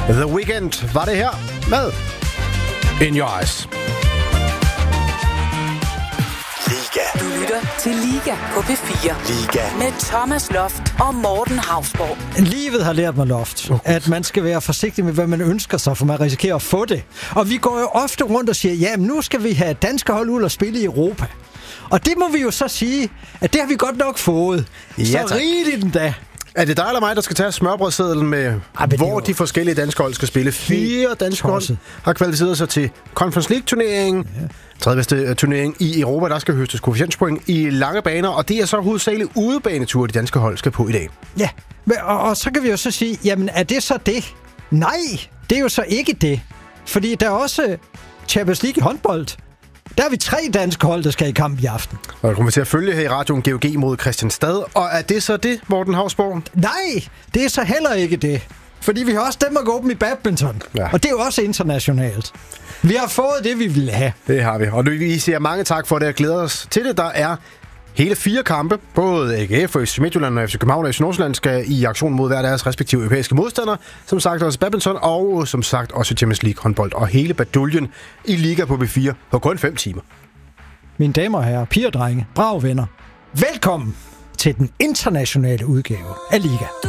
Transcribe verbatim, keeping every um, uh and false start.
The Weeknd var det her med In Your Eyes. Liga. Du lytter til Liga på P fire. Liga. Med Thomas Loft og Morten Hausborg. Livet har lært mig, Loft, at man skal være forsigtig med, hvad man ønsker sig, for man risikerer at få det. Og vi går jo ofte rundt og siger, jamen nu skal vi have danske hold ud og spille i Europa. Og det må vi jo så sige, at det har vi godt nok fået. Ja, så tak. rigeligt endda. Er det dig eller mig, der skal tage smørbrødsedlen med, Ej, hvor jo... de forskellige danske hold skal spille? Fire danske hold har kvalificeret sig til Conference League-turneringen. Ja. Tredje bedste turnering i Europa, der skal høstes koefficientspoint i lange baner, og det er så hovedsageligt udebaneture, de danske hold skal på i dag. Ja, og, og så kan vi jo så sige, jamen er det så det? Nej, det er jo så ikke det. Fordi der er også Champions League i håndbold. Der er vi tre danske hold, der skal i kamp i aften. Og der kommer vi til at følge her i radioen G O G mod Christianstad. Og er det så det, Morten Hausborg? Nej, det er så heller ikke det. Fordi vi har også dem at gå åben i badminton. Ja. Og det er jo også internationalt. Vi har fået det, vi ville have. Det har vi. Og nu vi siger mange tak for det og glæder os til det. Der er hele fire kampe. Både A G F, F C Midtjylland og F C København og F C Nordsjælland skal i aktion mod hver deres respektive europæiske modstandere. Som sagt også badminton og som sagt også Champions League håndbold. Og hele baduljen i Liga på P fire på kun fem timer. Mine damer og herrer, piger og drenge, brave venner. Velkommen til den internationale udgave af Liga.